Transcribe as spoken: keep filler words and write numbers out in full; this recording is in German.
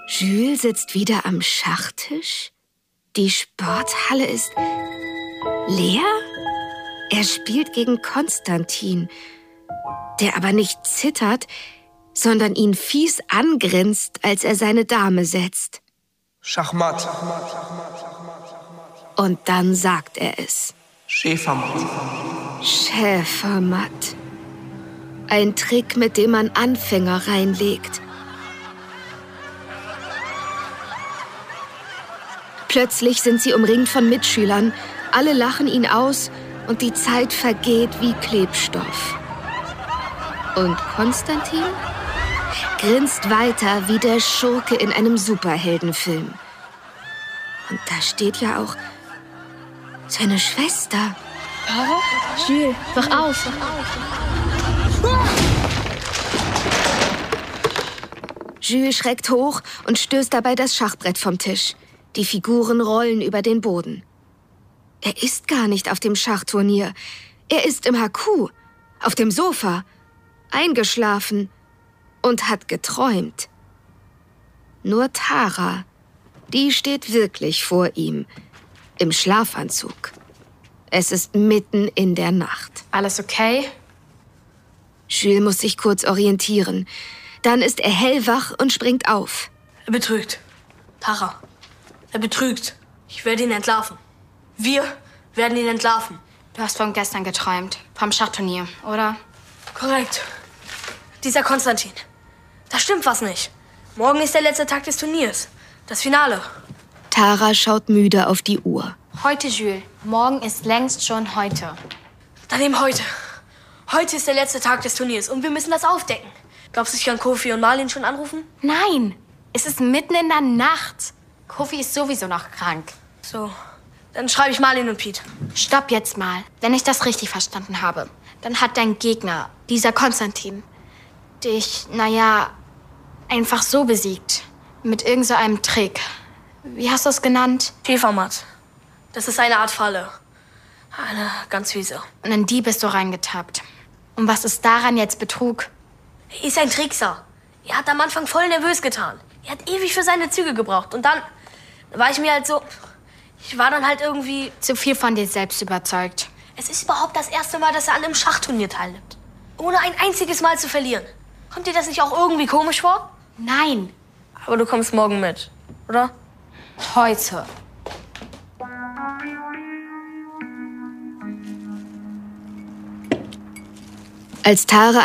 Jules sitzt wieder am Schachtisch. Die Sporthalle ist leer. Er spielt gegen Konstantin, der aber nicht zittert, sondern ihn fies angrinst, als er seine Dame setzt. Schachmatt. Und dann sagt er es. Schäfermatt. Schäfermatt. Ein Trick, mit dem man Anfänger reinlegt. Plötzlich sind sie umringt von Mitschülern. Alle lachen ihn aus und die Zeit vergeht wie Klebstoff. Und Konstantin grinst weiter wie der Schurke in einem Superheldenfilm. Und da steht ja auch seine Schwester. Tara? Jules, wach auf! Jules schreckt hoch und stößt dabei das Schachbrett vom Tisch. Die Figuren rollen über den Boden. Er ist gar nicht auf dem Schachturnier. Er ist im H Q, auf dem Sofa, eingeschlafen und hat geträumt. Nur Tara, die steht wirklich vor ihm, im Schlafanzug. Es ist mitten in der Nacht. Alles okay? Jules muss sich kurz orientieren. Dann ist er hellwach und springt auf. Er betrügt. Tara, er betrügt. Ich werde ihn entlarven. Wir werden ihn entlarven. Du hast von gestern geträumt. Vom Schachturnier, oder? Korrekt. Dieser Konstantin. Da stimmt was nicht. Morgen ist der letzte Tag des Turniers. Das Finale. Tara schaut müde auf die Uhr. Heute, Jules. Morgen ist längst schon heute. Dann eben heute. Heute ist der letzte Tag des Turniers und wir müssen das aufdecken. Glaubst du, ich kann Kofi und Marlin schon anrufen? Nein, es ist mitten in der Nacht. Kofi ist sowieso noch krank. So, dann schreibe ich Marlin und Pete. Stopp jetzt mal. Wenn ich das richtig verstanden habe, dann hat dein Gegner, dieser Konstantin, dich, naja, einfach so besiegt. Mit irgend so einem Trick. Wie hast du es genannt? Schäfermatt. Das ist eine Art Falle. Eine ganz fiese. Und in die bist du reingetappt. Und was ist daran jetzt Betrug? Er ist ein Trickser. Er hat am Anfang voll nervös getan. Er hat ewig für seine Züge gebraucht. Und dann war ich mir halt so... Ich war dann halt irgendwie... Zu viel von dir selbst überzeugt. Es ist überhaupt das erste Mal, dass er an einem Schachturnier teilnimmt. Ohne ein einziges Mal zu verlieren. Kommt dir das nicht auch irgendwie komisch vor? Nein. Aber du kommst morgen mit, oder? Heute. Als Tara